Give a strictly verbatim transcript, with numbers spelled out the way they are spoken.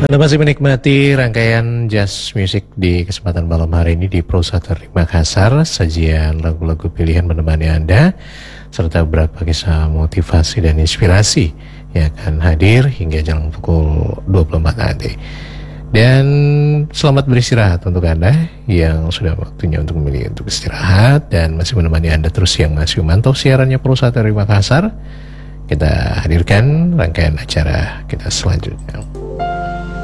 Anda masih menikmati rangkaian jazz music di kesempatan malam hari ini di Pro Satu Makassar. Sajian lagu-lagu pilihan menemani Anda serta beberapa kisah motivasi dan inspirasi yang akan hadir hingga jam pukul dua puluh empat nanti. Dan selamat beristirahat untuk Anda yang sudah waktunya untuk memilih untuk istirahat dan masih menemani Anda terus yang masih memantau siarannya Pro Satu Makassar. Kita hadirkan rangkaian acara kita selanjutnya.